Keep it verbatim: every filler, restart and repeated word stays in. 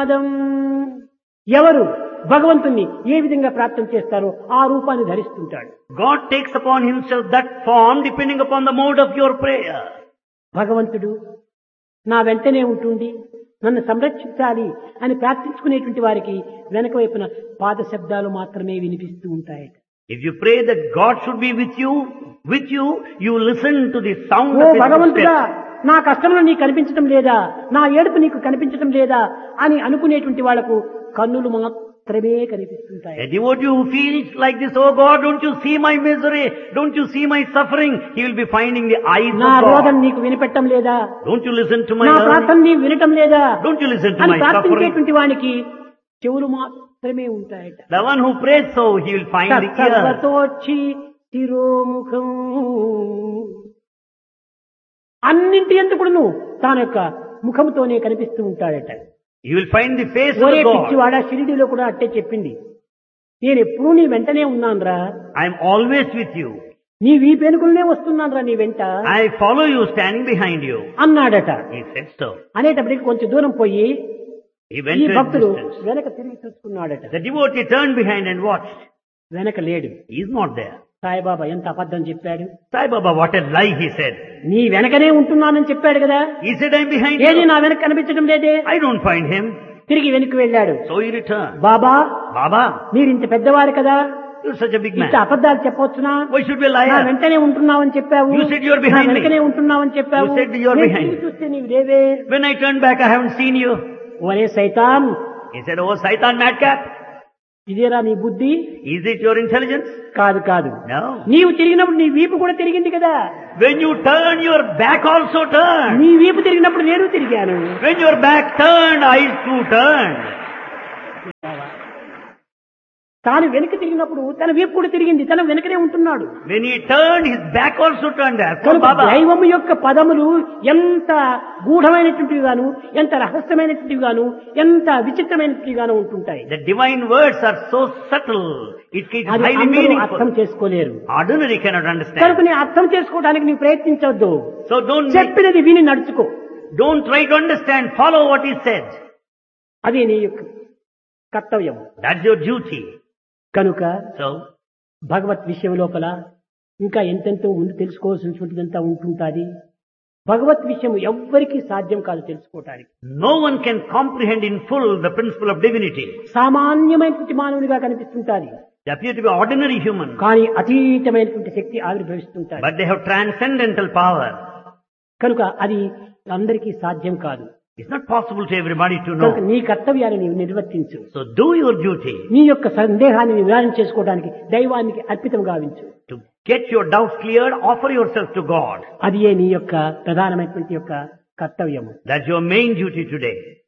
పాదం. ఎవరు భగవంతుణ్ణి ఏ విధంగా ప్రార్థన చేస్తారో ఆ రూపాన్ని ధరిస్తుంటాడు. God takes upon himself that form depending upon the mode of your prayer. భగవంతుడు నా వెంటనే ఉంటుండి నన్ను సంరక్షించాలి అని ప్రార్థించుకునేటువంటి వారికి వెనక వైపున పాద శబ్దాలు మాత్రమే వినిపిస్తూ ఉంటాయి. If you pray that God should be with you, with you, you listen to the sound oh of his భగవంతుడా, footsteps. నా కష్టంలో నీకు కనిపించడం లేదా, నా ఏడుపు నీకు కనిపించడం లేదా అని అనుకునేటువంటి వాళ్లకు కన్నులు మాత్రమే కనిపిస్తుంటాయి. A devotee who feels like this, oh God, don't you see my misery? Don't you see my suffering? He will be finding the eyes నా of రోదన God. నీకు వినిపెట్టడం లేదా, Don't you listen to my నా yearning? ప్రార్థన నీవు వినటం లేదా Don't you listen to అని my suffering? ప్రార్థించేటువంటి వానికి చెవులు మాత్రమే ఉంటాయట. The one who prays so, he will find the ears. సర్వతోచ్చి శిరోముఖం, అన్నింటి ఎందుకును తాను యొక్క ముఖంతోనే కనిపిస్తూ ఉంటాడట. You will find the face of ఒరే God. పిచ్చివాడ, షిరిడీలో కూడా అట్టే చెప్పింది, నేను ఎప్పుడూ నీ వెంటనే ఉన్నానురా, I am always with you. నీ వీపెనుకులనే వస్తున్నానురా నీ వెంట I follow you standing behind you. అన్నాడట. He said so. అనేటప్పటికి కొంచెం దూరం పోయి He went ఈ to a భక్తుడు distance. వెనక తిరిగి చూసుకున్నాడట. The devotee turned behind and watched. వెనక లేడు. He is not there. Saibaba ఎంత అబద్ధం చెప్పాడు. Sai Baba, what a lie he said. నీ వెనకనే ఉంటున్నానని చెప్పాడు కదా, He said, I am behind ఏది you. నా వెనక కనిపించడం లేదే. I don't find him. తిరిగి వెనక్కి వెళ్ళాడు. So he returned. Baba, Baba, మీరు ఇంత పెద్దవారు కదా, you're such a big ఇంత man. అబద్ధాలు చెప్పవచ్చునా? Why should we నా lie? వెంటనే ఉంటున్నావని చెప్పావు, You said you are నా behind me. వెనకనే ఉంటున్నావని చెప్పావు, You said you are నేను behind తిరిగి me. చూస్తే నీవు లేవే. When I turned back, I haven't seen you. ఒరే సైతాన్, He said, oh Saitan madcap, ఇదేరా నీ బుద్ధి? is it your intelligence? కాదు కాదు, No. నీవు తిరిగినప్పుడు నీ వీపు కూడా తిరిగింది కదా. When you turn, your back also turned. నీ వీపు తిరిగినప్పుడు నేను తిరిగాను. When your back turned, I too turned. తాను వెనక్కి తిరిగినప్పుడు తన వీపు కూడా తిరిగింది, తన వెనకనే ఉంటున్నాడు. When he turned, his back also turned. Therefore, కనుక Baba, దైవము యొక్క పదములు ఎంత గూఢమైనటువంటివి గాను, ఎంత రహస్యమైనటువంటివి గాను, ఎంత విచిత్రమైనటువంటివి గాను ఉంటుంటాయి. the divine words are so subtle. It is అది highly అందరూ అర్థం meaningful. చేసుకోలేరు. Ordinary cannot కనుక understand. నీ అర్థం చేసుకోవడానికి నీవు ప్రయత్నించవద్దు. So don't make, చెప్పినది విని నడుచుకో. don't try to understand. Follow what he said. అది నీ యొక్క కర్తవ్యం. That's your duty. కనుక So, భగవత్ విషయం లోపల ఇంకా ఎంతెంతో ముందు తెలుసుకోవాల్సినటువంటిదంతా ఉంటుంటాది. భగవత్ విషయం ఎవ్వరికీ సాధ్యం కాదు తెలుసుకోవటానికి. no one can comprehend in full the principle of divinity. సామాన్యమైనటువంటి మానవునిగా కనిపిస్తుంటాది, They appear to be ordinary human, కానీ అతీతమైనటువంటి శక్తి ఆవిర్భవిస్తుంటాది. but they have transcendental power. కనుక అది అందరికీ సాధ్యం కాదు. It's not possible to everybody to కనుక know. నీ కర్తవ్యాన్ని నీవు నిర్వర్తించు. So do your duty. నీ యొక్క సందేహాన్ని నివారణ చేసుకోవడానికి దైవానికి అర్పితం గావించు. To get your doubts cleared, offer yourself to God. అది నీ యొక్క ప్రధానమైనటువంటి యొక్క కర్తవ్యము. That's your main duty today.